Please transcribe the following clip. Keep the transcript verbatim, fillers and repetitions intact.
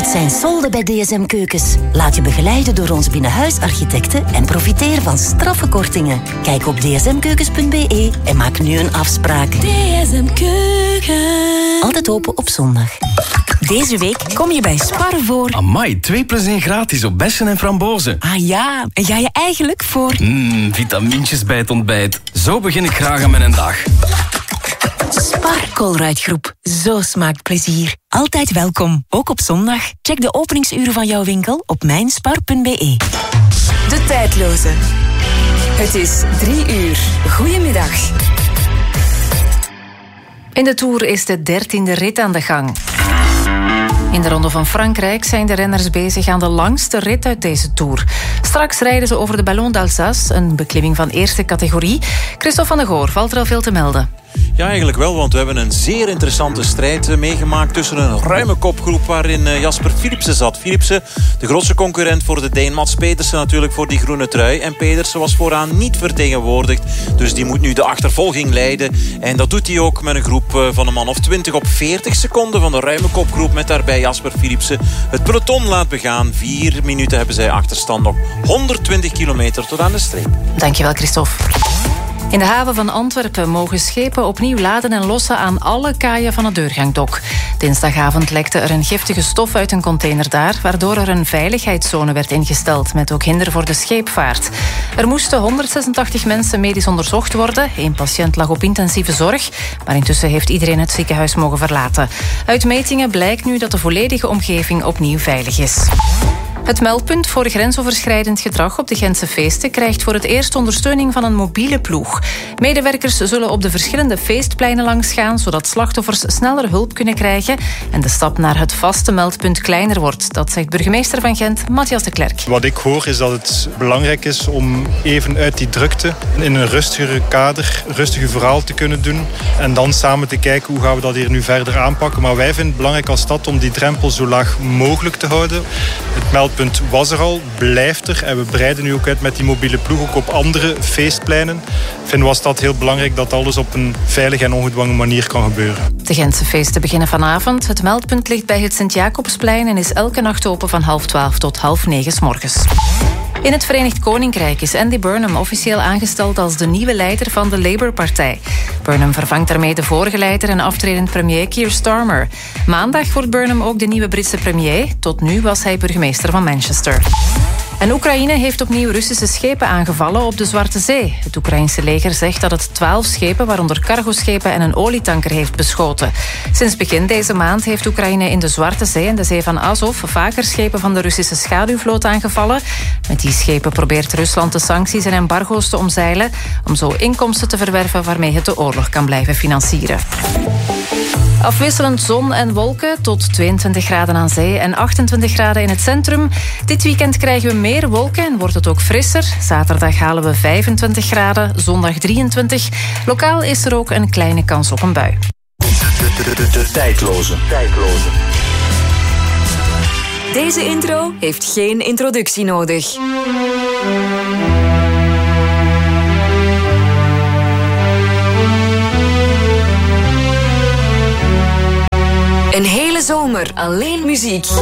zijn solden bij D S M Keukens. Laat je begeleiden door ons binnenhuisarchitecten en profiteer van straffe kortingen. Kijk op d s m keukens punt b e en maak nu een afspraak. D S M Keukens. Altijd open op zondag. Deze week kom je bij Spar voor... Amai, twee plus één gratis op bessen en frambozen. Ah ja, en ga je eigenlijk voor... Mmm, vitamintjes bij het ontbijt. Zo begin ik graag aan mijn dag. Spar Colruyt Groep. Zo smaakt plezier. Altijd welkom, ook op zondag. Check de openingsuren van jouw winkel op mijnspar punt b e. De tijdloze. Het is drie uur. Goedemiddag. In de Tour is de dertiende rit aan de gang. In de Ronde van Frankrijk zijn de renners bezig aan de langste rit uit deze Tour. Straks rijden ze over de Ballon d'Alsace, een beklimming van eerste categorie. Christophe van der Goor, valt er al veel te melden? Ja, eigenlijk wel, want we hebben een zeer interessante strijd meegemaakt tussen een ruime kopgroep waarin Jasper Philipsen zat. Philipsen, de grootste concurrent voor de Deen, Mats Pedersen natuurlijk voor die groene trui. En Pedersen was vooraan niet vertegenwoordigd, dus die moet nu de achtervolging leiden. En dat doet hij ook met een groep van een man of twintig op veertig seconden van de ruime kopgroep met daarbij Jasper Philipsen. Het peloton laat begaan. Vier minuten hebben zij achterstand, nog honderdtwintig kilometer tot aan de streep. Dankjewel, Christophe. In de haven van Antwerpen mogen schepen opnieuw laden en lossen aan alle kaaien van het deurgangdok. Dinsdagavond lekte er een giftige stof uit een container daar, waardoor er een veiligheidszone werd ingesteld, met ook hinder voor de scheepvaart. Er moesten honderdzesentachtig mensen medisch onderzocht worden. Eén patiënt lag op intensieve zorg, maar intussen heeft iedereen het ziekenhuis mogen verlaten. Uit metingen blijkt nu dat de volledige omgeving opnieuw veilig is. Het meldpunt voor grensoverschrijdend gedrag op de Gentse feesten krijgt voor het eerst ondersteuning van een mobiele ploeg. Medewerkers zullen op de verschillende feestpleinen langs gaan, zodat slachtoffers sneller hulp kunnen krijgen en de stap naar het vaste meldpunt kleiner wordt. Dat zegt burgemeester van Gent, Matthias de Klerk. Wat ik hoor is dat het belangrijk is om even uit die drukte in een rustigere kader, rustig uw verhaal te kunnen doen en dan samen te kijken hoe gaan we dat hier nu verder aanpakken. Maar wij vinden het belangrijk als stad om die drempel zo laag mogelijk te houden. Het meldpunt was er al, blijft er en we breiden nu ook uit met die mobiele ploeg ook op andere feestpleinen. Ik vind was dat heel belangrijk dat alles op een veilige en ongedwongen manier kan gebeuren. De Gentse feesten beginnen vanavond. Het meldpunt ligt bij het Sint-Jacobsplein en is elke nacht open van half twaalf tot half negen 's morgens. In het Verenigd Koninkrijk is Andy Burnham officieel aangesteld als de nieuwe leider van de Labour-partij. Burnham vervangt daarmee de vorige leider en aftredend premier Keir Starmer. Maandag wordt Burnham ook de nieuwe Britse premier. Tot nu was hij burgemeester van Manchester. En Oekraïne heeft opnieuw Russische schepen aangevallen op de Zwarte Zee. Het Oekraïnse leger zegt dat het twaalf schepen, waaronder cargoschepen en een olietanker, heeft beschoten. Sinds begin deze maand heeft Oekraïne in de Zwarte Zee en de Zee van Azov vaker schepen van de Russische schaduwvloot aangevallen. Met die schepen probeert Rusland de sancties en embargo's te omzeilen om zo inkomsten te verwerven waarmee het de oorlog kan blijven financieren. Afwisselend zon en wolken tot tweeëntwintig graden aan zee en achtentwintig graden in het centrum. Dit weekend krijgen we meer wolken en wordt het ook frisser. Zaterdag halen we vijfentwintig graden, zondag drieëntwintig. Lokaal is er ook een kleine kans op een bui. De, de, de, de, de tijdloze. tijdloze. Deze intro heeft geen introductie nodig. Een hele zomer alleen muziek.